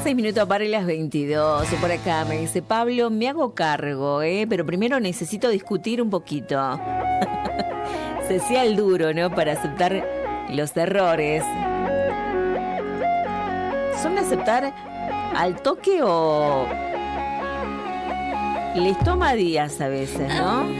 6 minutos para las 22. Y por acá me dice Pablo, me hago cargo, pero primero necesito discutir un poquito. Se sea el duro, ¿no? Para aceptar los errores. ¿Son de aceptar al toque o les toma días a veces, no?